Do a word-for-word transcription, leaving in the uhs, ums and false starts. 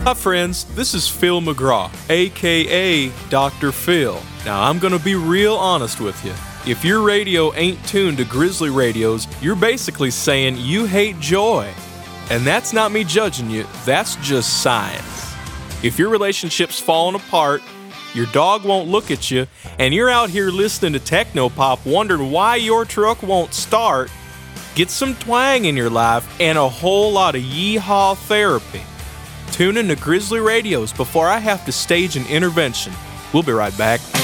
Hi friends, this is Phil McGraw, aka Doctor Phil. Now I'm gonna be real honest with you. If your radio ain't tuned to Grizzly radios, you're basically saying you hate joy. And that's not me judging you, that's just science. If your relationship's falling apart, your dog won't look at you, and you're out here listening to technopop wondering why your truck won't start, get some twang in your life and a whole lot of yeehaw therapy. Tune in to Grizzly Radios before I have to stage an intervention. We'll be right back.